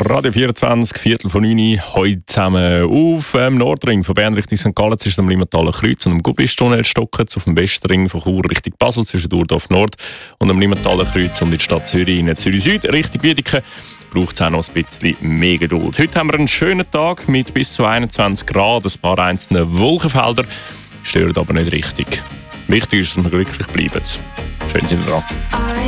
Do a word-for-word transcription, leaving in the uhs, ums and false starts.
Radio vierundzwanzig, Viertel von neun, heute zusammen auf dem Nordring von Bern Richtung Sankt Gallen zwischen dem Limmathaler Kreuz und dem Gublistunnel stockend, auf dem Westring von Chur Richtung Basel zwischen Urdorf Nord und dem Limmathaler Kreuz und in die Stadt Zürich, in Zürich Süd Richtung Wiedeke. Braucht es auch noch ein bisschen mehr Geduld. Heute haben wir einen schönen Tag mit bis zu einundzwanzig Grad, ein paar einzelne Wolkenfelder, stört aber nicht richtig. Wichtig ist, dass wir glücklich bleiben. Schön sind wir dran.